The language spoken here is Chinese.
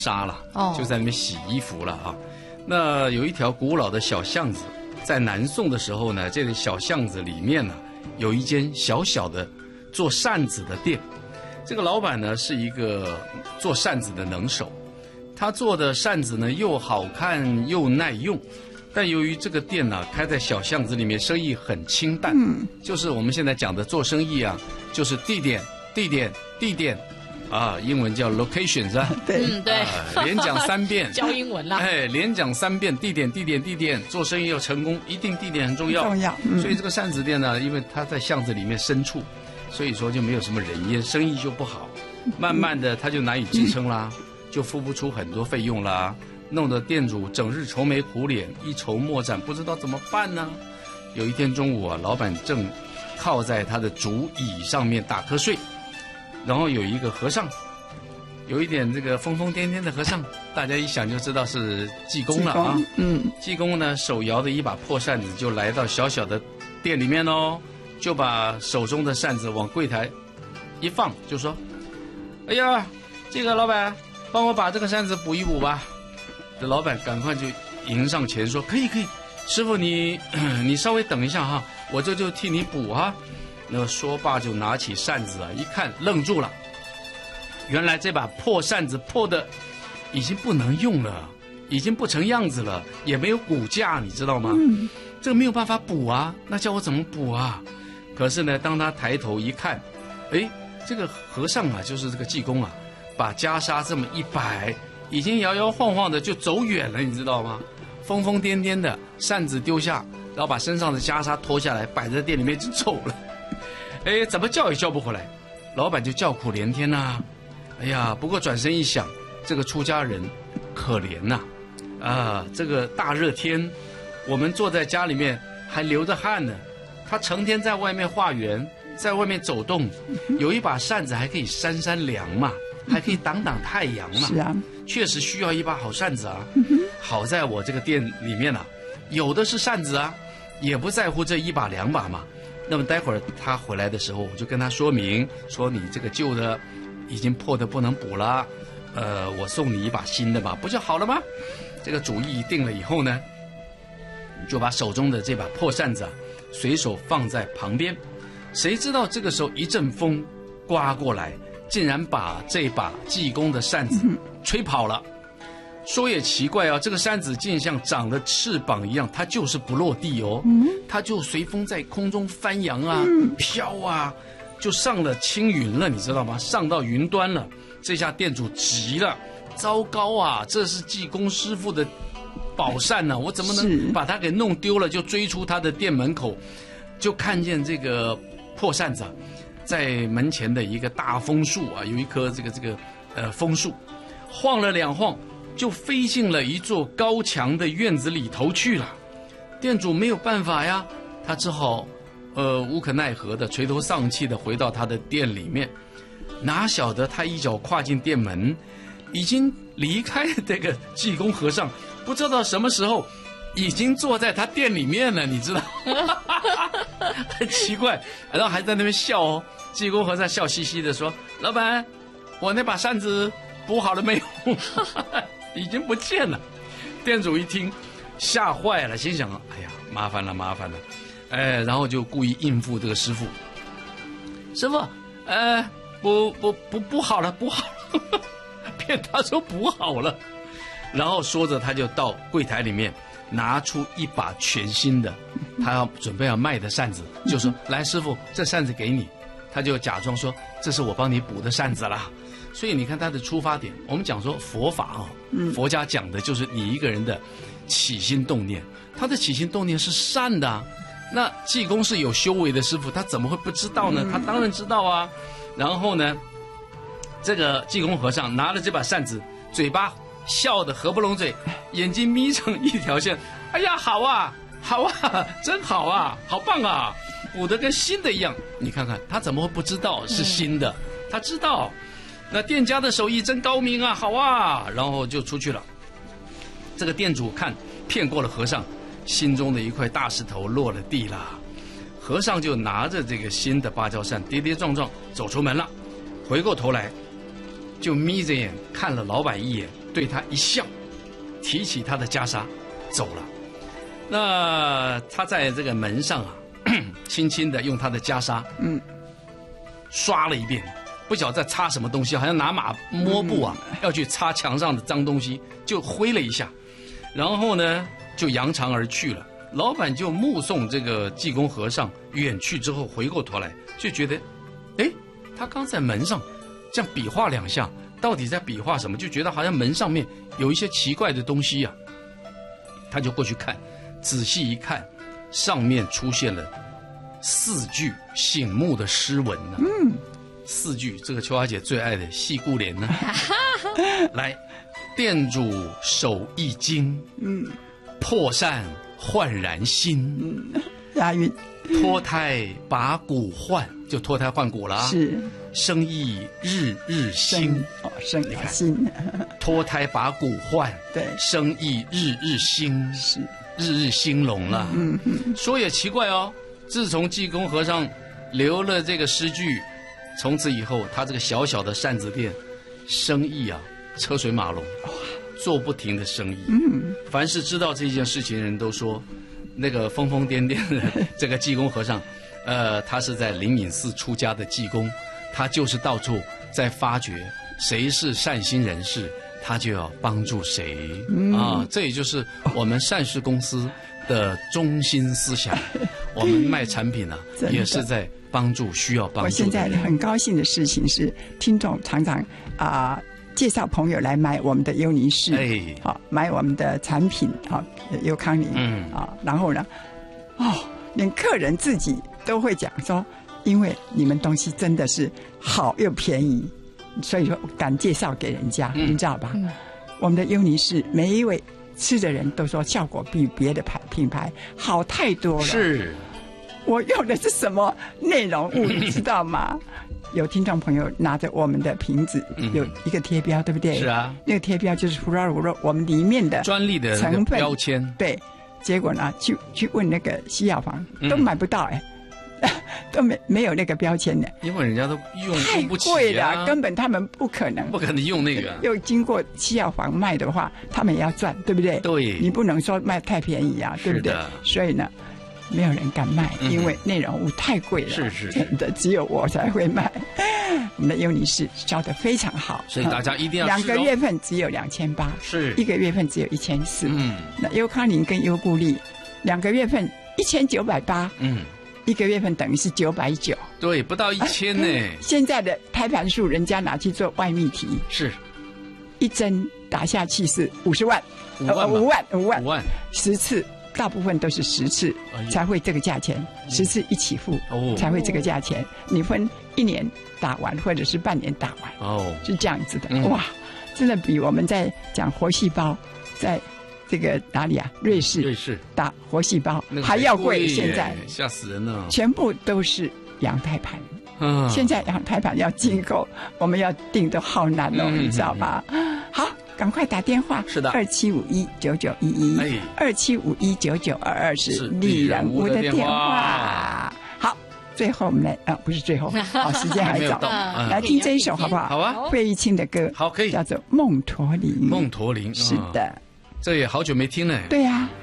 纱了，就在那边洗衣服了啊。那有一条古老的小巷子，在南宋的时候呢，这个小巷子里面呢，有一间小小的做扇子的店。这个老板呢是一个做扇子的能手，他做的扇子呢又好看又耐用。但由于这个店呢开在小巷子里面，生意很清淡，就是我们现在讲的做生意啊，就是地点，啊，英文叫 location 是吧？ 对， 对， 连讲3遍， 教英文啦。 连讲3遍，地点，做生意要成功，一定地点很重要。所以这个扇子店呢，因为它在巷子里面深处，所以说就没有什么人烟，生意就不好。慢慢的，他就难以支撑啦，就付不出很多费用啦。弄得店主整日愁眉苦脸，一筹莫展，不知道怎么办呢。有一天中午啊，老板正靠在他的竹椅上面打瞌睡，然后有一个和尚，有一点这个疯疯癫癫的和尚，大家一想就知道是济公了啊。济公呢手摇的一把破扇子就来到小小的店里面哦，就把手中的扇子往柜台一放，就说：“哎呀，这个老板，帮我把这个扇子补一补吧。”这老板赶快就迎上前说：“可以，师傅你稍微等一下哈，我这就替你补哈。”那说罢就拿起扇子啊，一看愣住了，原来这把破扇子破的已经不能用了，已经不成样子了，也没有骨架，你知道吗？这个没有办法补啊，那叫我怎么补啊？可是呢，当他抬头一看，哎，这个和尚啊，就是这个济公啊，把袈裟这么一摆，已经摇摇晃晃的就走远了，你知道吗？疯疯癫癫的，扇子丢下，然后把身上的袈裟脱下来，摆在店里面就走了。哎，怎么叫也叫不回来，老板就叫苦连天呐。哎呀，不过转身一想，这个出家人可怜呐，这个大热天，我们坐在家里面还流着汗呢，他成天在外面化缘，在外面走动，有一把扇子还可以扇凉嘛，还可以挡太阳嘛。 是啊， 确实需要一把好扇子啊。好在我这个店里面啊，有的是扇子啊，也不在乎这1把2把嘛。那么待会儿他回来的时候，我就跟他说明，说你这个旧的已经破的不能补了，我送你一把新的吧，不就好了吗？这个主意定了以后呢，就把手中的这把破扇子啊，随手放在旁边。谁知道这个时候一阵风刮过来，竟然把这把济公的扇子吹跑了。说也奇怪啊，这个扇子竟像长了翅膀一样，它就是不落地哦，它就随风在空中翻扬啊，飘啊，就上了青云了，你知道吗？上到云端了。这下店主急了，糟糕啊，这是济公师傅的宝扇呢，我怎么能把它给弄丢了？就追出他的店门口，就看见这个破扇子啊，在门前的一个大枫树啊，有一棵这个枫树，晃了2晃，就飞进了一座高墙的院子里头去了。店主没有办法呀，他只好无可奈何的垂头丧气的回到他的店里面。哪晓得他一脚跨进店门，已经离开这个济公和尚，不知道什么时候已经坐在他店里面了，你知道很奇怪，然后还在那边笑哦。济公和尚笑嘻嘻的说：“老板，我那把扇子补好了没有？”已经不见了。店主一听吓坏了，心想：哎呀，麻烦了。然后就故意应付这个师傅：“师傅，补好了，骗他说补好了。”然后说着，他就到柜台里面拿出一把全新的，他准备要卖的扇子，就说：“来，师傅，这扇子给你。”他就假装说：“这是我帮你补的扇子啦。”所以你看他的出发点，我们讲说佛法佛家讲的就是你一个人的起心动念，他的起心动念是善的啊。那济公是有修为的师傅，他怎么会不知道呢？他当然知道啊。然后呢，这个济公和尚拿了这把扇子，嘴巴笑得合不拢嘴，眼睛眯成一条线。哎呀，好啊，真好啊，好棒啊，补得跟新的一样。你看看他怎么会不知道是新的？他知道。那店家的手艺真高明啊，好啊，然后就出去了。这个店主看骗过了和尚，心中的一块大石头落了地了。和尚就拿着这个新的芭蕉扇，跌跌撞撞走出门了。回过头来，就眯着眼看了老板一眼， 对他一笑，提起他的袈裟走了。那他在这个门上啊，轻轻的用他的袈裟，刷了一遍，不晓得在擦什么东西，好像拿抹布啊，要去擦墙上的脏东西，就挥了一下，然后呢就扬长而去了。老板就目送这个济公和尚远去之后，回过头来就觉得，哎，他刚在门上这样比划2下，到底在比划什么？就觉得好像门上面有一些奇怪的东西啊，他就过去看，仔细一看，上面出现了4句醒目的诗文呢。4句，这个秋华姐最爱的戏姑联呢。来，店主手一惊，破扇焕然新， 押韵。 脱胎把骨换，就脱胎换骨了啊。 是。 生意日日兴， 生意兴。 脱胎把骨换， 对， 生意日日兴， 是日日兴隆了。说也奇怪哦，自从济公和尚留了这个诗句，从此以后，他这个小小的扇子店，生意啊车水马龙，做不停的生意。凡是知道这件事情的人都说，那个疯疯癫癫的这个济公和尚，他是在灵隐寺出家的济公，他就是到处在发掘谁是善心人士，他就要帮助谁啊。这也就是我们善事公司的中心思想。我们卖产品啊，也是在帮助需要帮助的人。我现在很高兴的事情是，听众常常介绍朋友来买我们的优尼士，买我们的产品优康宁，然后呢，连客人自己都会讲说，因为你们东西真的是好又便宜，所以说敢介绍给人家，你知道吧？我们的优尼士每一位吃的人都说效果比别的品牌好太多了。 是， 我用的是什么内容物，你知道吗？有听众朋友拿着我们的瓶子，有一个贴标，对不对？ 是啊， 那个贴标就是胡拉鲁肉我们里面的专利的成分标签。 对，结果呢，去问那个西药房，都买不到都没有那个标签的， 因为人家都用太贵了，根本他们不可能用那个。 又经过西药房卖的话，他们也要赚，对不对？ 对， 你不能说卖太便宜啊，对不对？所以呢，没有人敢卖，因为内容物太贵了。 是真的，只有我才会卖。我们的优尼士烧得非常好， 所以大家一定要 2个月份只有2800，是1个月份只有1400。那优康宁跟优固力2个月份1980，1个月份等于是990， 对，不到1000呢。 现在的胎盘数，人家拿去做外泌体， 是 1针打下去是50万，5万，10次。大部分都是10次才会这个价钱，10次一起付才会这个价钱。你分1年打完，或者是半年打完，是这样子的。哇，真的比我们在讲活细胞，在这个哪里啊？瑞士打活细胞还要贵。现在吓死人了， 全部都是羊胎盘。现在羊胎盘要进口，我们要订都好难哦，你知道吧？好。赶快打电话， 是的 ，27519911，27519922是丽人屋的电话。好，最后我们来不是最后，时间还早，来听这一首好不好？ 好啊， 费玉清的歌， 好，可以， 叫做《梦驼铃》。 梦驼铃， 是的， 这也好久没听了。 对呀。